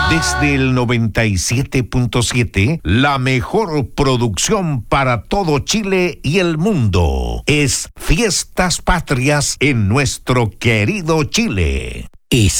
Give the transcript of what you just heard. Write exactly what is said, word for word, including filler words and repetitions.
Desde el noventa y siete punto siete, la mejor producción para todo Chile y el mundo es Fiestas Patrias en nuestro querido Chile. Es